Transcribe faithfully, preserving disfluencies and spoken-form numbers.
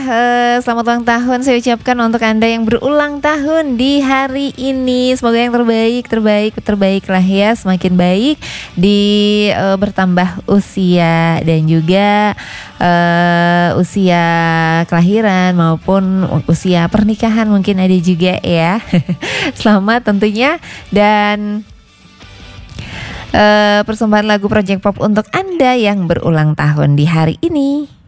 Eh, selamat ulang tahun saya ucapkan untuk Anda yang berulang tahun di hari ini. Semoga yang terbaik, terbaik, terbaik lah ya. Semakin baik di eh, bertambah usia dan juga eh, usia kelahiran maupun usia pernikahan mungkin ada juga ya. Selamat tentunya. Dan eh, persembahan lagu Project Pop untuk Anda yang berulang tahun di hari ini.